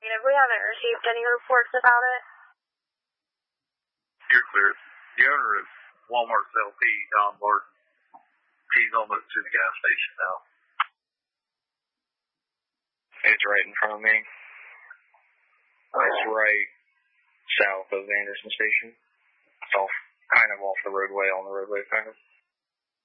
We haven't received any reports about it. You're clear. The owner is Walmart's LP, Don Barton. He's almost to the gas station now. It's right in front of me. It's right south of Anderson Station. It's kind of off the roadway, on the roadway, kind of.